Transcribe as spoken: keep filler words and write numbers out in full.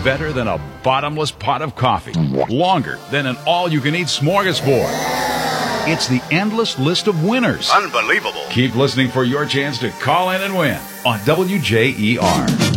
better than a bottomless pot of coffee, longer than an all-you-can-eat smorgasbord. It's the endless list of winners. Unbelievable. Keep listening for your chance to call in and win on W J E R.